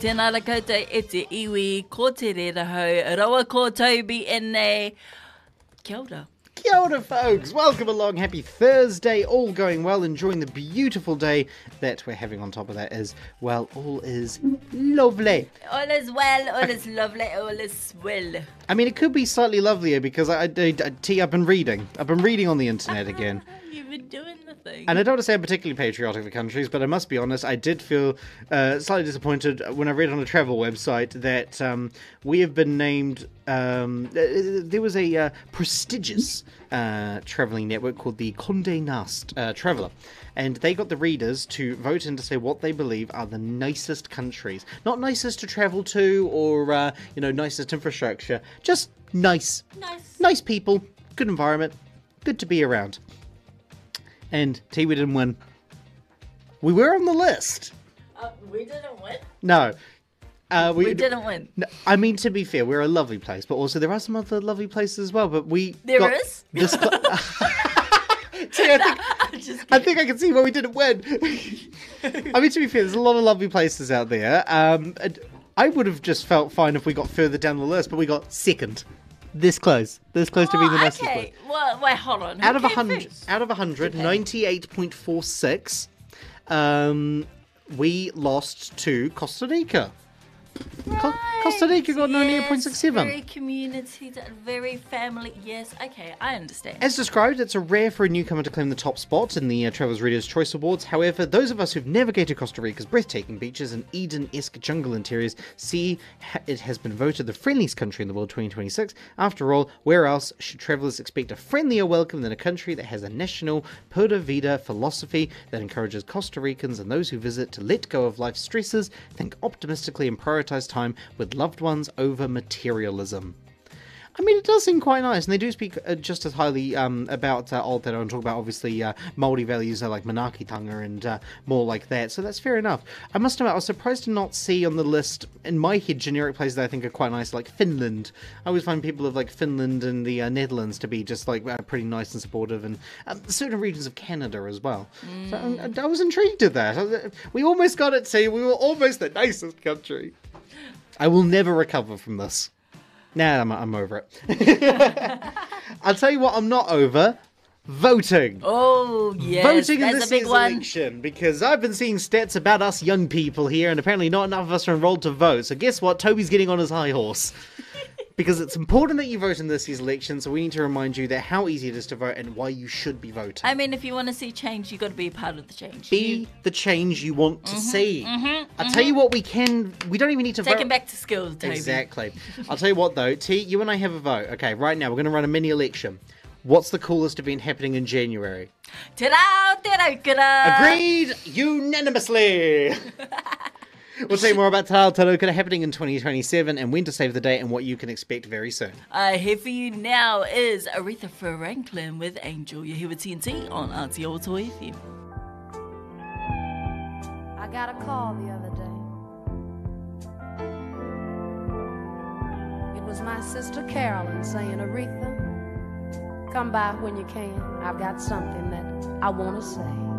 Tēnā ra koutou e te iwi, ko te rera hau, rawa ko Toby e nei. Kia ora. Kia ora, folks. Welcome along. Happy Thursday. All going well. Enjoying the beautiful day that we're having on top of that as well. All is lovely. All is well, all is lovely, all is well. I mean, it could be slightly lovelier because I've been reading. I've been reading on the internet again. You've been doing the thing. And I don't want to say I'm particularly patriotic for countries, but I must be honest, I did feel slightly disappointed when I read on a travel website that we have been named... there was a prestigious travelling network called the Condé Nast Traveller, and they got the readers to vote in to say what they believe are the nicest countries. Not nicest to travel to or, nicest infrastructure, just nice. Nice people, good environment, good to be around. And we didn't win. We were on the list. We didn't win? No. We didn't win. No, I mean, to be fair, we're a lovely place, but also there are some other lovely places as well. But There is? This I think I can see why we didn't win. I mean, to be fair, there's a lot of lovely places out there. I would have just felt fine if we got further down the list, but we got second. This close to being the nicest place. Okay, well, wait, hold on. Out of 100, 98.46, we lost to Costa Rica. Right. Costa Rica got 98.67. Very community, very family. Yes, okay, I understand. As described, it's a rare for a newcomer to claim the top spot in the Traveller's Reader's Choice Awards. However, those of us who've navigated Costa Rica's breathtaking beaches and Eden-esque jungle interiors see it has been voted the friendliest country in the world 2026. After all, where else should travellers expect a friendlier welcome than a country that has a national Pura Vida philosophy that encourages Costa Ricans and those who visit to let go of life's stresses, think optimistically and prioritise time with loved ones over materialism. I mean, it does seem quite nice, and they do speak just as highly about Aotearoa and talk about, obviously, Māori values like manaakitanga and more like that, so that's fair enough. I must admit, I was surprised to not see on the list, in my head, generic places that I think are quite nice, like Finland. I always find people of, like, Finland and the Netherlands to be just, like, pretty nice and supportive, and certain regions of Canada as well. So I was intrigued at that. We almost got it, see? We were almost the nicest country. I will never recover from this. Nah, I'm over it. I'll tell you what I'm not over. Voting. Oh, yes. Voting in that's this a big year's one. election. Because I've been seeing stats about us young people here, and apparently not enough of us are enrolled to vote. So guess what? Toby's getting on his high horse. Because it's important that you vote in this year's election, so we need to remind you that how easy it is to vote and why you should be voting. I mean, if you want to see change, you've got to be a part of the change. Be the change you want to see. I'll tell you what we don't even need to vote. Take him back to school, Toby. Exactly. I'll tell you what though, T, you and I have a vote. Okay, right now we're going to run a mini election. What's the coolest event happening in January? Te rao, te raukara. Agreed unanimously. We'll tell you more about Te Rao Te Raukara happening in 2027 and when to save the date and what you can expect very soon. Here for you now is Aretha Franklin with Angel. You're here with TNT on Aotearoa FM. I got a call the other day. It was my sister Carolyn saying, Aretha, come by when you can. I've got something that I want to say.